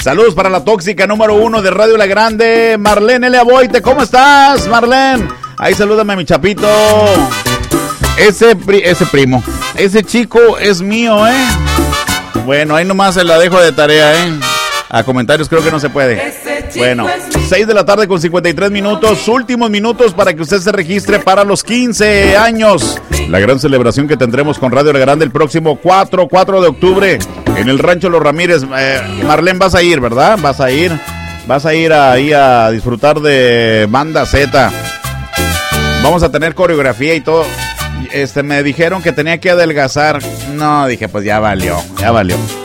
Saludos para la tóxica número 1 de Radio La Grande, Marlene L. Aboite. ¿Cómo estás, Marlene? Ahí salúdame a mi chapito. Ese primo, ese chico es mío, ¿eh? Bueno, ahí nomás se la dejo de tarea, ¿eh? A comentarios creo que no se puede. Bueno, 6 de la tarde con 53 minutos. Últimos minutos para que usted se registre para los 15 años. La gran celebración que tendremos con Radio La Grande el próximo 4 de octubre en el Rancho Los Ramírez. Marlene, vas a ir, ¿verdad? Vas a ir ahí a disfrutar de Banda Z. Vamos a tener coreografía y todo. Me dijeron que tenía que adelgazar. No, dije, pues ya valió.